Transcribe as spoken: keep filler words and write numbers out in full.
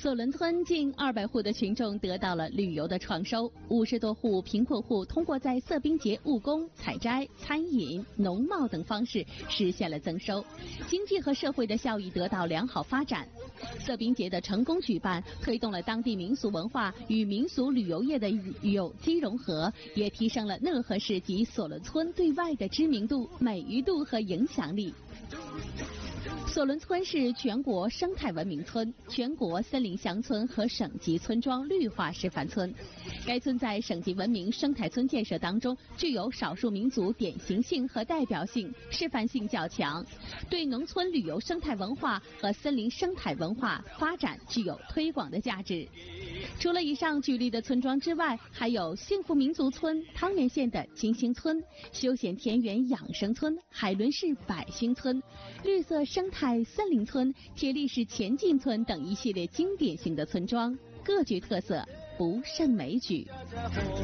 索伦村近二百户的群众得到了旅游的创收，五十多户贫困户通过在色滨节务工、采摘、餐饮、农贸等方式实现了增收，经济和社会的效益得到良好发展。色滨节的成功举办，推动了当地民俗文化与民俗旅游业的有机融合，也提升了讷河市及索伦村对外的知名度、美誉度和影响力。索伦村是全国生态文明村、全国森林乡村和省级村庄绿化示范村。该村在省级文明生态村建设当中具有少数民族典型性和代表性，示范性较强，对农村旅游生态文化和森林生态文化发展具有推广的价值。除了以上举例的村庄之外，还有幸福民族村、汤原县的金星村、休闲田园养生村、海伦市百兴村、绿色生态森林村、铁力市前进村等一系列经典性的村庄，各具特色，不胜枚举。